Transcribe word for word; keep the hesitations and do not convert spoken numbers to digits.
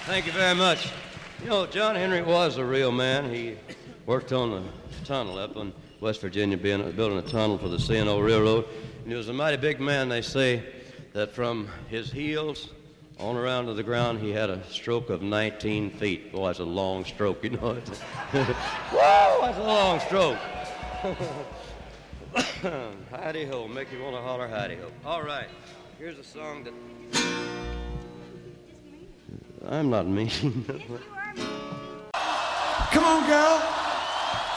Thank you very much. You know, John Henry was a real man. He worked on the tunnel up in West Virginia, being, building a tunnel for the C and O Railroad. And he was a mighty big man. They say that from his heels on around to the ground, he had a stroke of nineteen feet. Boy, that's a long stroke, you know. Whoa, that's a long stroke. Hidey-ho, make you want to holler hidey-ho. All right, here's a song that... I'm not mean. Come on, girl.